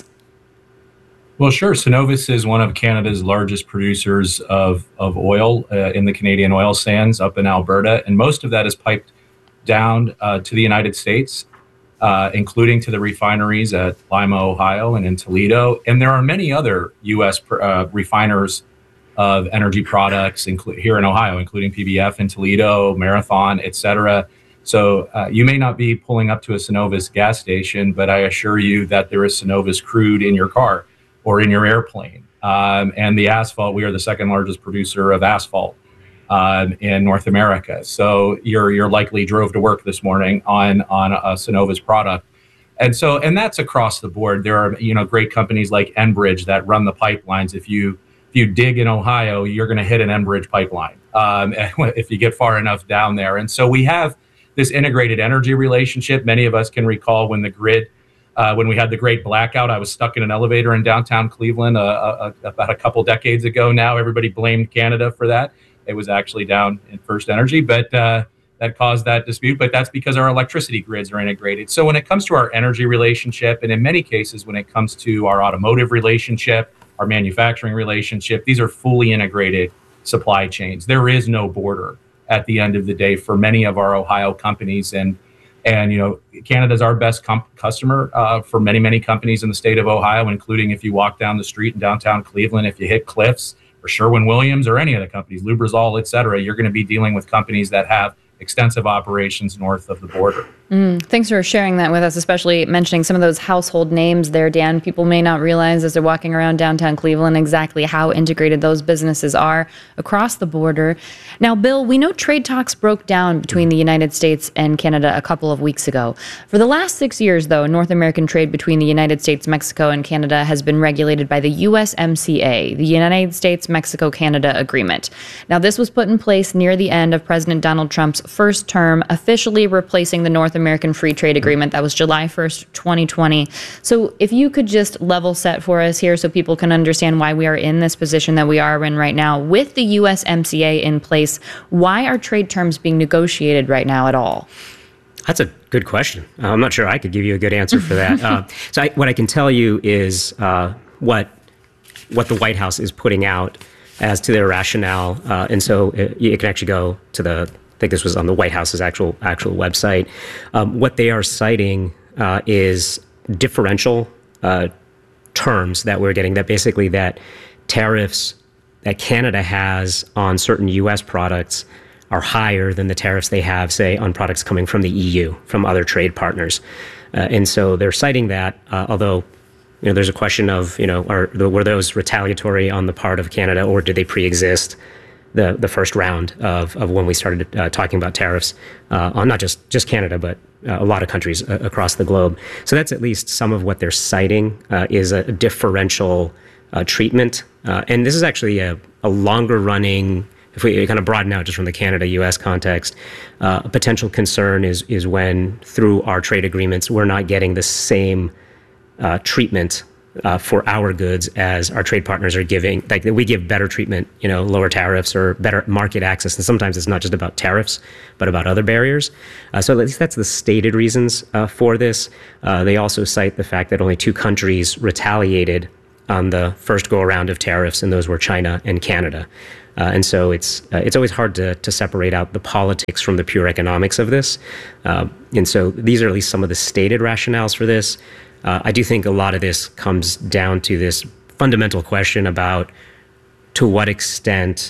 Well, sure. Cenovus is one of Canada's largest producers of, of oil uh, in the Canadian oil sands up in Alberta, and most of that is piped down uh, to the United States, uh, including to the refineries at Lima, Ohio, and in Toledo. And there are many other U S uh, refiners of energy products inclu- here in Ohio, including P B F in Toledo, Marathon, et cetera. So uh, you may not be pulling up to a Cenovus gas station, but I assure you that there is Cenovus crude in your car or in your airplane. Um, and the asphalt, we are the second largest producer of asphalt um, in North America. So you're you're likely drove to work this morning on, on a Cenovus product. And so, and that's across the board. There are, you know, great companies like Enbridge that run the pipelines. If you if you dig in Ohio, you're gonna hit an Enbridge pipeline um, if you get far enough down there. And so we have this integrated energy relationship. Many of us can recall when the grid Uh, when we had the great blackout. I was stuck in an elevator in downtown Cleveland uh, uh, about a couple decades ago now. Everybody blamed Canada for that. It was actually down in First Energy, but uh, that caused that dispute. But that's because our electricity grids are integrated. So when it comes to our energy relationship, and in many cases when it comes to our automotive relationship, our manufacturing relationship, these are fully integrated supply chains. There is no border at the end of the day for many of our Ohio companies. And And, you know, Canada's our best comp- customer uh, for many, many companies in the state of Ohio, including if you walk down the street in downtown Cleveland, if you hit Cliffs or Sherwin-Williams or any of the companies, Lubrizol, et cetera, you're going to be dealing with companies that have extensive operations north of the border.
Mm, thanks for sharing that with us, especially mentioning some of those household names there, Dan. People may not realize as they're walking around downtown Cleveland exactly how integrated those businesses are across the border. Now, Bill, we know trade talks broke down between the United States and Canada a couple of weeks ago. For the last six years, though, North American trade between the United States, Mexico, and Canada has been regulated by the U S M C A, the United States-Mexico-Canada Agreement. Now, this was put in place near the end of President Donald Trump's first term, officially replacing the North American Free Trade Agreement. That was July first, twenty twenty. So if you could just level set for us here so people can understand why we are in this position that we are in right now with the U S M C A in place, why are trade terms being negotiated right now at all?
That's a good question. Uh, I'm not sure I could give you a good answer for that. uh, so I, what I can tell you is uh, what what the White House is putting out as to their rationale. Uh, and so it, you can actually go to the I think this was on the White House's actual actual website. Um, what they are citing uh, is differential uh, terms that we're getting, that basically that tariffs that Canada has on certain U S products are higher than the tariffs they have, say, on products coming from the E U, from other trade partners. Uh, and so they're citing that, uh, although you know, there's a question of, you know, are were those retaliatory on the part of Canada, or did they pre-exist the the first round of, of when we started uh, talking about tariffs uh, on not just, just Canada, but uh, a lot of countries uh, across the globe. So that's at least some of what they're citing uh, is a differential uh, treatment. Uh, and this is actually a, a longer running, if we kind of broaden out just from the Canada-U S context, uh, a potential concern is is when through our trade agreements, we're not getting the same uh, treatment Uh, for our goods as our trade partners are giving. Like we give better treatment, you know, lower tariffs or better market access. And sometimes it's not just about tariffs, but about other barriers. Uh, so at least that's the stated reasons uh, for this. Uh, they also cite the fact that only two countries retaliated on the first go around of tariffs, and those were China and Canada. Uh, and so it's uh, it's always hard to to separate out the politics from the pure economics of this. Uh, and so these are at least some of the stated rationales for this. Uh, I do think a lot of this comes down to this fundamental question about to what extent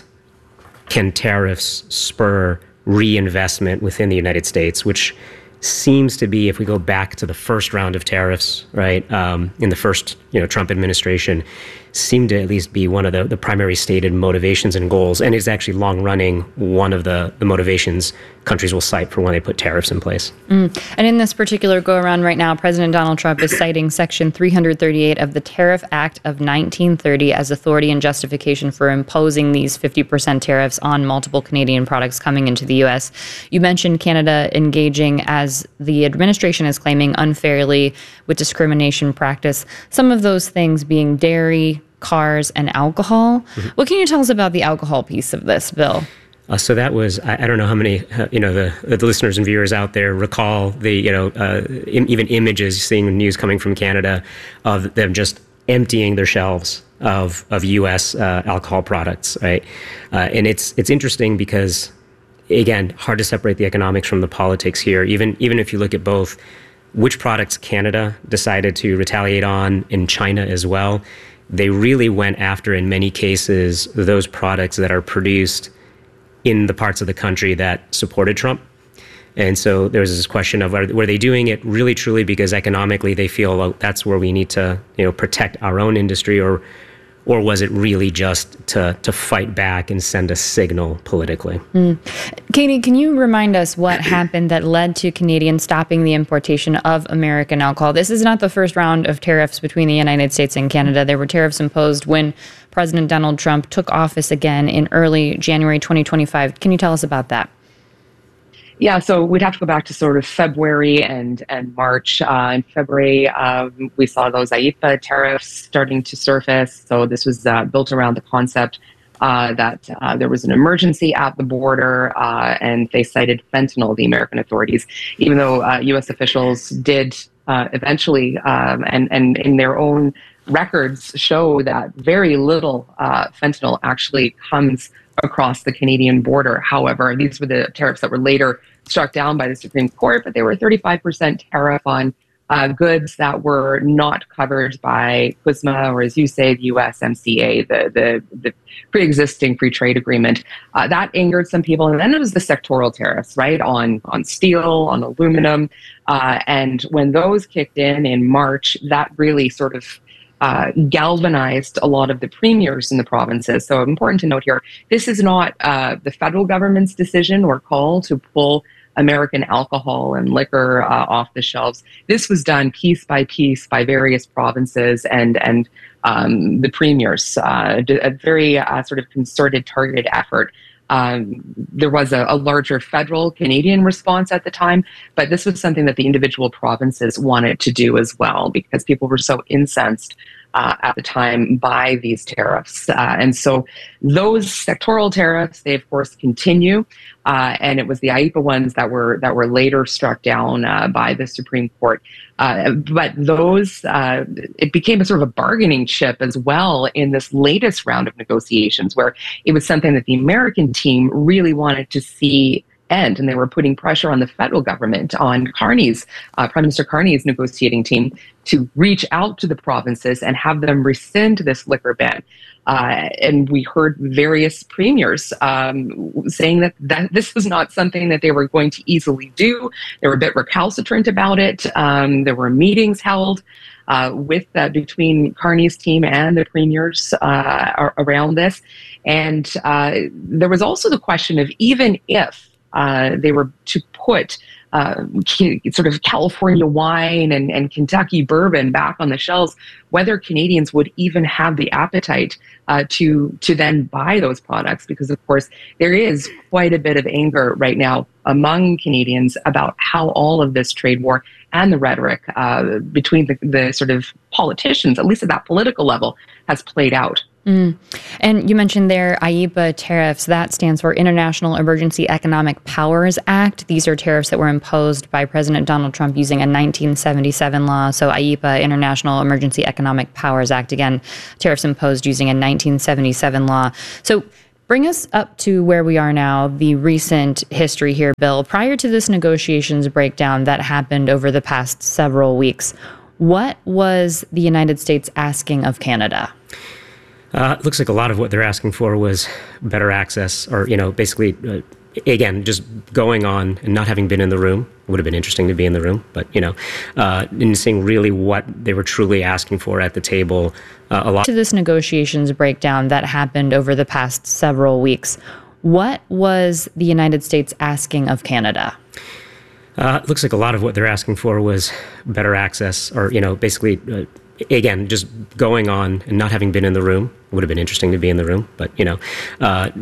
can tariffs spur reinvestment within the United States, which seems to be, if we go back to the first round of tariffs, right, um, in the first you know Trump administration, seemed to at least be one of the, the primary stated motivations and goals, and is actually long running one of the, the motivations countries will cite for when they put tariffs in place.
Mm. And in this particular go around right now, President Donald Trump is citing Section three thirty-eight of the Tariff Act of nineteen thirty as authority and justification for imposing these fifty percent tariffs on multiple Canadian products coming into the U S. You mentioned Canada engaging, as the administration is claiming, unfairly with discrimination practice. Some of those things being dairy, cars, and alcohol. Mm-hmm. What can you tell us about the alcohol piece of this, Bill?
Uh, so that was, I, I don't know how many, uh, you know, the, the listeners and viewers out there recall the, you know, uh, in, even images, seeing news coming from Canada of them just emptying their shelves of, of U S uh, alcohol products, right? Uh, and it's it's interesting because, again, hard to separate the economics from the politics here. Even even if you look at both which products Canada decided to retaliate on, in China as well, they really went after, in many cases, those products that are produced in the parts of the country that supported Trump. And so there was this question of, are, were they doing it really truly because economically they feel, well, that's where we need to, you know, protect our own industry, or or was it really just to to fight back and send a signal politically?
Mm. Katie, can you remind us what happened that led to Canadians stopping the importation of American alcohol? This is not the first round of tariffs between the United States and Canada. There were tariffs imposed when President Donald Trump took office again in early January twenty twenty-five. Can you tell us about that?
Yeah, so we'd have to go back to sort of February and, and March. Uh, in February, um, we saw those I E P A tariffs starting to surface. So this was uh, built around the concept uh, that uh, there was an emergency at the border, uh, and they cited fentanyl, the American authorities, even though uh, U S officials did uh, eventually, um, and, and in their own records, show that very little uh, fentanyl actually comes across the Canadian border. However, these were the tariffs that were later struck down by the Supreme Court, but they were a thirty-five percent tariff on uh, goods that were not covered by C U S M A, or, as you say, the U S M C A, the, the, the pre-existing free trade agreement. Uh, that angered some people. And then it was the sectoral tariffs, right, on, on steel, on aluminum. Uh, and when those kicked in in March, that really sort of Uh, galvanized a lot of the premiers in the provinces. So important to note here, this is not uh, the federal government's decision or call to pull American alcohol and liquor uh, off the shelves. This was done piece by piece by various provinces and and um, the premiers, uh, a very uh, sort of concerted, targeted effort. Um, there was a, a larger federal Canadian response at the time, but this was something that the individual provinces wanted to do as well, because people were so incensed uh, at the time by these tariffs. Uh, and so those sectoral tariffs, they of course continue, uh, and it was the I E P A ones that were that were later struck down uh, by the Supreme Court. Uh, but those, uh, it became a sort of a bargaining chip as well in this latest round of negotiations, where it was something that the American team really wanted to see end, and they were putting pressure on the federal government, on Carney's, uh, Prime Minister Carney's negotiating team, to reach out to the provinces and have them rescind this liquor ban. Uh, and we heard various premiers um, saying that, that this was not something that they were going to easily do. They were a bit recalcitrant about it. Um, there were meetings held uh, with uh, between Carney's team and the premiers uh, around this. And uh, there was also the question of, even if Uh, they were to put uh, sort of California wine and, and Kentucky bourbon back on the shelves, whether Canadians would even have the appetite uh, to to then buy those products, because of course there is quite a bit of anger right now among Canadians about how all of this trade war and the rhetoric uh, between the, the sort of politicians, at least at that political level, has played out.
Mm. And you mentioned there I E P A tariffs. That stands for International Emergency Economic Powers Act. These are tariffs that were imposed by President Donald Trump using a nineteen seventy-seven law. So I E P A, International Emergency Economic Powers Act, again, tariffs imposed using a nineteen seventy-seven law. So bring us up to where we are now, the recent history here, Bill. Prior to this negotiations breakdown that happened over the past several weeks, what was the United States asking of Canada?
Uh, it looks like a lot of what they're asking for was better access, or, you know, basically, uh, again, just going on and not having been in the room. It would have been interesting to be in the room, but, you know, uh, and seeing really what they were truly asking for at the table. Uh, a lot
to this negotiations breakdown that happened over the past several weeks, what was the United States asking of Canada?
Uh, it looks like a lot of what they're asking for was better access, or, you know, basically, uh, again, just going on and not having been in the room. It would have been interesting to be in the room, but, you know, uh,